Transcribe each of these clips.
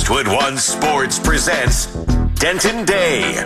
Westwood One Sports presents Denton Day.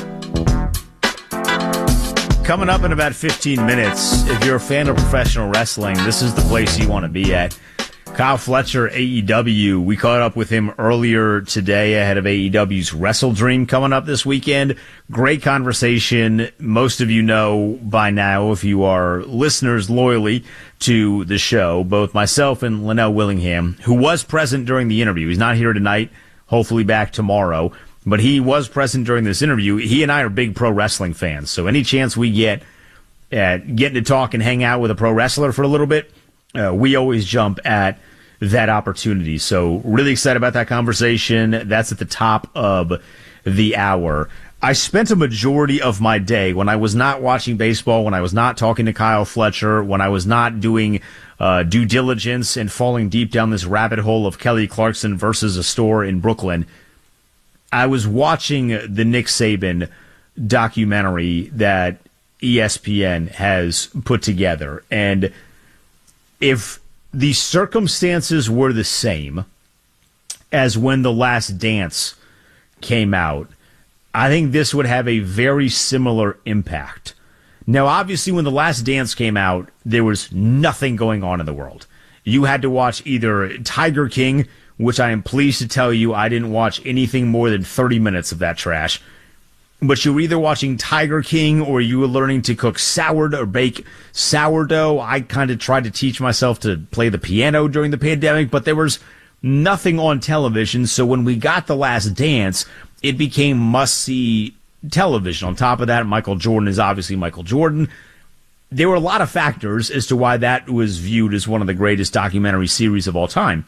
Coming up in about 15 minutes, if you're a fan of professional wrestling, this is the place you want to be at. Kyle Fletcher, AEW. We caught up with him earlier today ahead of AEW's Wrestle Dream coming up this weekend. Great conversation. Most of you know by now, if you are listeners loyally to the show, both myself and Linnell Willingham, who was present during the interview. He's not here tonight, hopefully back tomorrow, but he was present during this interview. He and I are big pro wrestling fans, so any chance we get at getting to talk and hang out with a pro wrestler for a little bit, we always jump at that opportunity. So really excited about that conversation. That's at the top of the hour. I spent a majority of my day when I was not watching baseball, when I was not talking to Kyle Fletcher, when I was not doing due diligence and falling deep down this rabbit hole of Kelly Clarkson versus a store in Brooklyn, I was watching the Nick Saban documentary that ESPN has put together. And if the circumstances were the same as when The Last Dance came out, I think this would have a very similar impact. Now, obviously, when The Last Dance came out, there was nothing going on in the world. You had to watch either Tiger King, which I am pleased to tell you I didn't watch anything more than 30 minutes of that trash. But you were either watching Tiger King or you were learning to cook sourdough or bake sourdough. I kind of tried to teach myself to play the piano during the pandemic, but there was nothing on television. So when we got The Last Dance, it became must-see television. On top of that, Michael Jordan is obviously Michael Jordan. There were a lot of factors as to why that was viewed as one of the greatest documentary series of all time.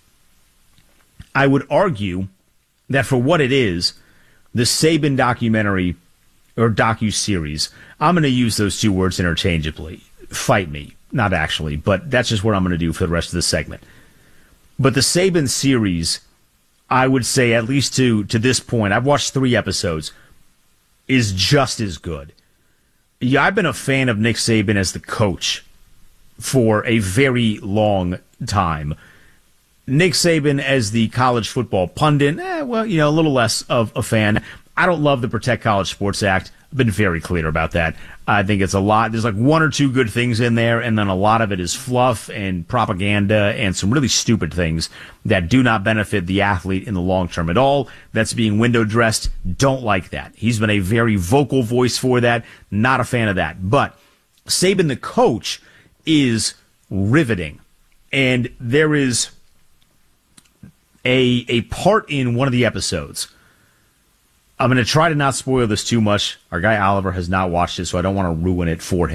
I would argue that for what it is, the Saban documentary or docu-series, I'm going to use those two words interchangeably. Fight me. Not actually, but that's just what I'm going to do for the rest of the segment. But the Saban series, I would say, at least to this point, I've watched 3 episodes, is just as good. Yeah, I've been a fan of Nick Saban as the coach for a very long time. Nick Saban as the college football pundit, a little less of a fan. I don't love the Protect College Sports Act. I've been very clear about that. I think it's a lot. There's like 1 or 2 good things in there, and then a lot of it is fluff and propaganda and some really stupid things that do not benefit the athlete in the long term at all. That's being window dressed. Don't like that. He's been a very vocal voice for that. Not a fan of that. But Saban, the coach, is riveting. And there is a part in one of the episodes. I'm going to try to not spoil this too much. Our guy Oliver has not watched it, so I don't want to ruin it for him.